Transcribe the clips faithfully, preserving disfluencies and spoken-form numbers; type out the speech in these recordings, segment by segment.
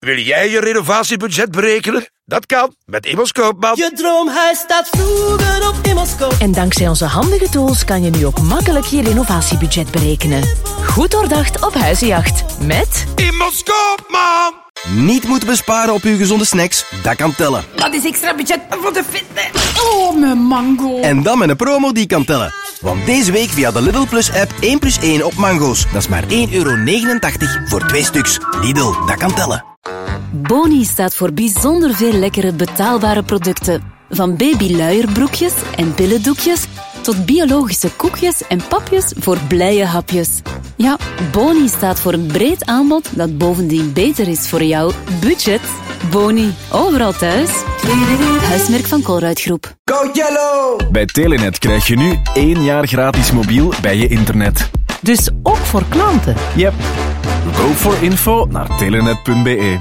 Wil jij je renovatiebudget berekenen? Dat kan met Immers Koopman. Je droomhuis staat vroeger op Immers Koopman. En dankzij onze handige tools kan je nu ook makkelijk je renovatiebudget berekenen. Goed doordacht op huizenjacht. Met Immers Koopman. Niet moeten besparen op uw gezonde snacks? Dat kan tellen. Dat is extra budget voor de fitness. Oh, mijn mango. En dan met een promo die kan tellen. Want deze week via de Lidl Plus app één plus één op mango's. Dat is maar één euro negenentachtig voor twee stuks. Lidl, dat kan tellen. Boni staat voor bijzonder veel lekkere betaalbare producten. Van babyluierbroekjes en billendoekjes tot biologische koekjes en papjes voor blije hapjes. Ja, Boni staat voor een breed aanbod dat bovendien beter is voor jouw budget. Boni, overal thuis. Huismerk van Colruyt Groep. Go Yellow! Bij Telenet krijg je nu één jaar gratis mobiel bij je internet. dus ook voor klanten. Yep. Go voor info naar telenet punt be.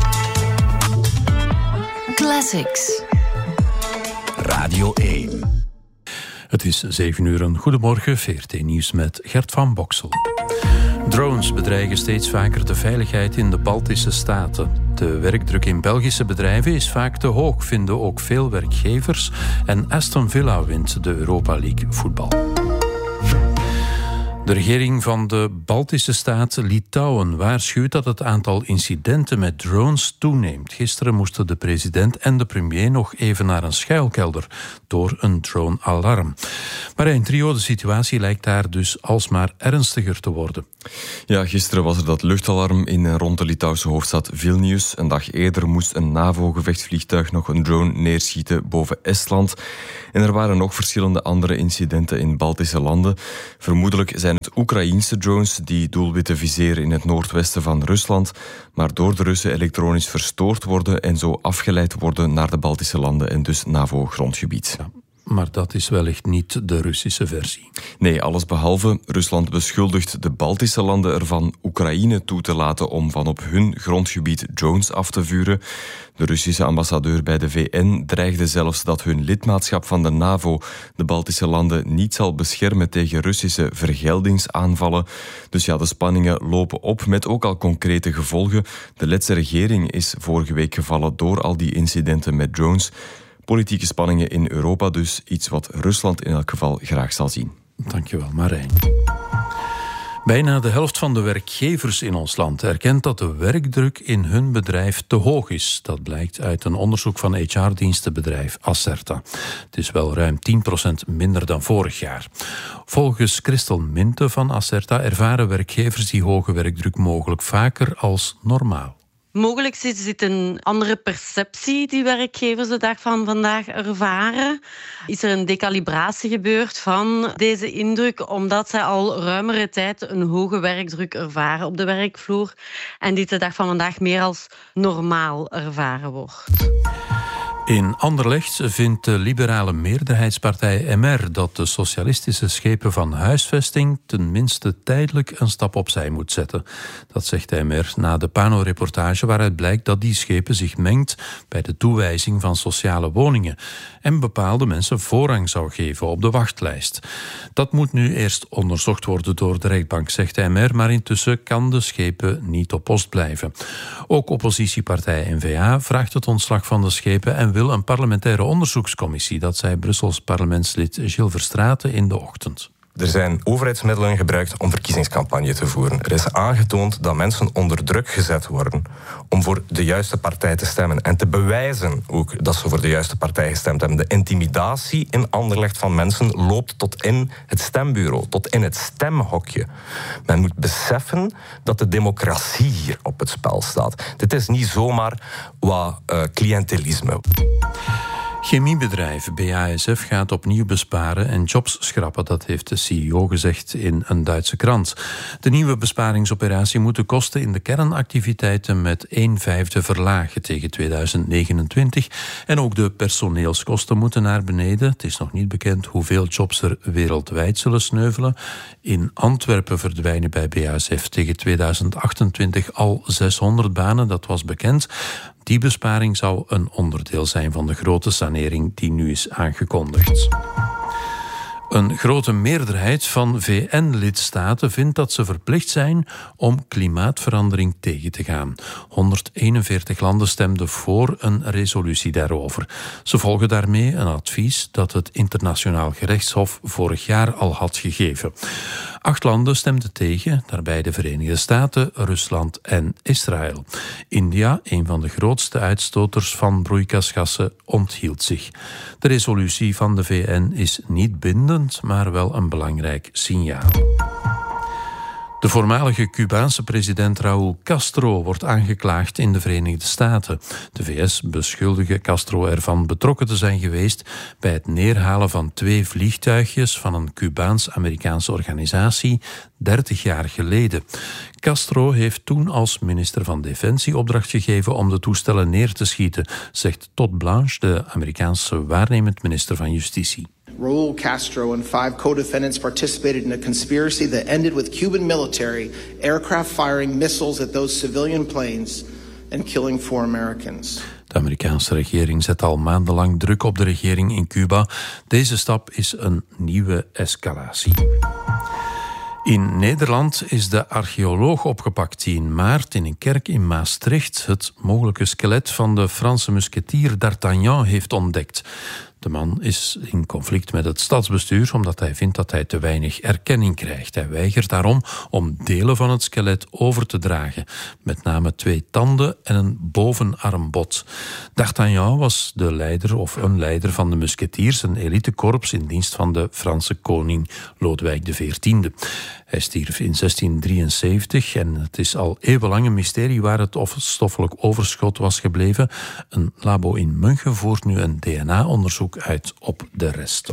Classics. Radio één. Het is zeven uur. Een goedemorgen, V R T Nieuws met Gert van Boksel. Drones bedreigen steeds vaker de veiligheid in de Baltische Staten. De werkdruk in Belgische bedrijven is vaak te hoog, vinden ook veel werkgevers. En Aston Villa wint de Europa League voetbal. De regering van de Baltische staat Litouwen waarschuwt dat het aantal incidenten met drones toeneemt. Gisteren moesten de president en de premier nog even naar een schuilkelder door een drone-alarm. Maar in trio, de situatie lijkt daar dus alsmaar ernstiger te worden. Ja, gisteren was er dat luchtalarm in en rond de Litouwse hoofdstad Vilnius. Een dag eerder moest een NAVO-gevechtsvliegtuig nog een drone neerschieten boven Estland. En er waren nog verschillende andere incidenten in Baltische landen. Vermoedelijk zijn het Oekraïense drones die doelwitten viseren in het noordwesten van Rusland, maar door de Russen elektronisch verstoord worden en zo afgeleid worden naar de Baltische landen en dus NAVO-grondgebied. Ja. Maar dat is wellicht niet de Russische versie. Nee, alles behalve. Rusland beschuldigt de Baltische landen ervan Oekraïne toe te laten om van op hun grondgebied drones af te vuren. De Russische ambassadeur bij de V N dreigde zelfs dat hun lidmaatschap van de NAVO de Baltische landen niet zal beschermen tegen Russische vergeldingsaanvallen. Dus ja, de spanningen lopen op met ook al concrete gevolgen. De Letse regering is vorige week gevallen door al die incidenten met drones. Politieke spanningen in Europa dus, iets wat Rusland in elk geval graag zal zien. Dankjewel, Marijn. Bijna de helft van de werkgevers in ons land erkent dat de werkdruk in hun bedrijf te hoog is. Dat blijkt uit een onderzoek van H R-dienstenbedrijf Acerta. Het is wel ruim tien procent minder dan vorig jaar. Volgens Christel Minte van Acerta ervaren werkgevers die hoge werkdruk mogelijk vaker als normaal. Mogelijk is dit een andere perceptie die werkgevers de dag van vandaag ervaren. Is er een decalibratie gebeurd van deze indruk, omdat zij al ruimere tijd een hoge werkdruk ervaren op de werkvloer en dit de dag van vandaag meer als normaal ervaren wordt. In Anderlecht vindt de liberale meerderheidspartij M R dat de socialistische schepen van huisvesting tenminste tijdelijk een stap opzij moet zetten. Dat zegt de M R na de Pano-reportage waaruit blijkt dat die schepen zich mengt bij de toewijzing van sociale woningen en bepaalde mensen voorrang zou geven op de wachtlijst. Dat moet nu eerst onderzocht worden door de rechtbank, zegt de M R, maar intussen kan de schepen niet op post blijven. Ook oppositiepartij N V A vraagt het ontslag van de schepen en wil een parlementaire onderzoekscommissie. Dat zei Brussels parlementslid Gilles Verstraeten in de ochtend. Er zijn overheidsmiddelen gebruikt om verkiezingscampagne te voeren. Er is aangetoond dat mensen onder druk gezet worden om voor de juiste partij te stemmen. En te bewijzen ook dat ze voor de juiste partij gestemd hebben. De intimidatie in Anderlecht van mensen loopt tot in het stembureau, tot in het stemhokje. Men moet beseffen dat de democratie hier op het spel staat. Dit is niet zomaar wat uh, cliëntelisme. Chemiebedrijf B A S F gaat opnieuw besparen en jobs schrappen. Dat heeft de C E O gezegd in een Duitse krant. De nieuwe besparingsoperatie moet de kosten in de kernactiviteiten met een vijfde verlagen tegen tweeduizend negenentwintig. En ook de personeelskosten moeten naar beneden. Het is nog niet bekend hoeveel jobs er wereldwijd zullen sneuvelen. In Antwerpen verdwijnen bij B A S F tegen tweeduizend achtentwintig al zeshonderd banen. Dat was bekend. Die besparing zou een onderdeel zijn van de grote sanering die nu is aangekondigd. Een grote meerderheid van V N-lidstaten vindt dat ze verplicht zijn om klimaatverandering tegen te gaan. honderdeenenveertig landen stemden voor een resolutie daarover. Ze volgen daarmee een advies dat het Internationaal Gerechtshof vorig jaar al had gegeven. Acht landen stemden tegen, daarbij de Verenigde Staten, Rusland en Israël. India, een van de grootste uitstoters van broeikasgassen, onthield zich. De resolutie van de V N is niet bindend, maar wel een belangrijk signaal. De voormalige Cubaanse president Raúl Castro wordt aangeklaagd in de Verenigde Staten. De V S beschuldigen Castro ervan betrokken te zijn geweest bij het neerhalen van twee vliegtuigjes van een Cubaans-Amerikaanse organisatie dertig jaar geleden. Castro heeft toen als minister van Defensie opdracht gegeven om de toestellen neer te schieten, zegt Todd Blanche, de Amerikaanse waarnemend minister van Justitie. Raúl Castro and five co-defendants participated in a conspiracy that ended with Cuban military aircraft firing missiles at those civilian planes and killing four Americans. De Amerikaanse regering zet al maandenlang druk op de regering in Cuba. Deze stap is een nieuwe escalatie. In Nederland is de archeoloog opgepakt die in maart in een kerk in Maastricht het mogelijke skelet van de Franse musketier D'Artagnan heeft ontdekt. De man is in conflict met het stadsbestuur omdat hij vindt dat hij te weinig erkenning krijgt. Hij weigert daarom om delen van het skelet over te dragen. Met name twee tanden en een bovenarmbod. D'Artagnan was de leider of een leider van de musketiers, een elitekorps in dienst van de Franse koning Lodewijk de veertiende. Hij stierf in zestien drieënzeventig en het is al eeuwenlang een mysterie waar het stoffelijk overschot was gebleven. Een labo in München voert nu een D N A-onderzoek uit op de rest.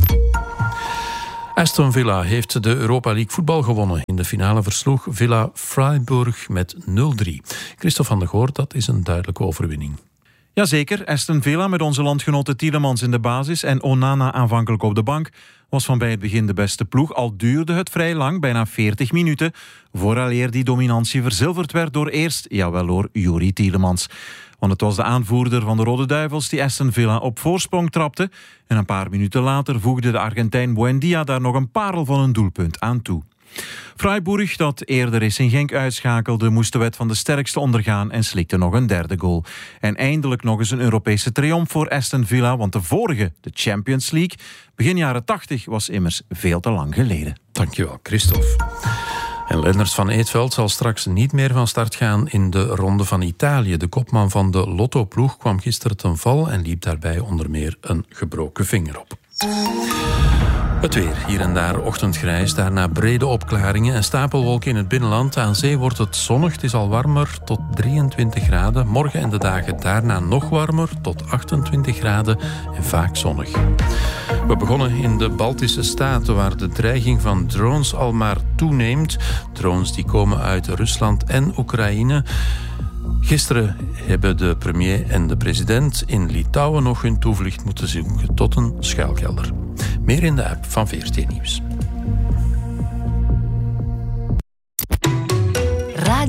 Aston Villa heeft de Europa League voetbal gewonnen. In de finale versloeg Villa Freiburg met nul drie. Christophe van der Goor, dat is een duidelijke overwinning. Jazeker, Aston Villa met onze landgenoten Tielemans in de basis en Onana aanvankelijk op de bank was van bij het begin de beste ploeg, al duurde het vrij lang, bijna veertig minuten, vooraleer die dominantie verzilverd werd door eerst, jawel hoor, Youri Tielemans. Want het was de aanvoerder van de Rode Duivels die Aston Villa op voorsprong trapte en een paar minuten later voegde de Argentijn Buendia daar nog een parel van een doelpunt aan toe. Freiburg, dat eerder eens in Genk uitschakelde, moest de wet van de sterkste ondergaan en slikte nog een derde goal. En eindelijk nog eens een Europese triomf voor Aston Villa, want de vorige, de Champions League, begin jaren tachtig, was immers veel te lang geleden. Dankjewel, Christophe. En Lennart van Eetveld zal straks niet meer van start gaan in de Ronde van Italië. De kopman van de Lotto-ploeg kwam gisteren ten val en liep daarbij onder meer een gebroken vinger op. Het weer, hier en daar ochtendgrijs, daarna brede opklaringen en stapelwolken in het binnenland. Aan zee wordt het zonnig, het is al warmer, tot drieëntwintig graden. Morgen en de dagen daarna nog warmer, tot achtentwintig graden en vaak zonnig. We begonnen in de Baltische Staten, waar de dreiging van drones al maar toeneemt. Drones die komen uit Rusland en Oekraïne. Gisteren hebben de premier en de president in Litouwen nog hun toevlucht moeten zoeken tot een schuilkelder. Meer in de app van V R T Nieuws.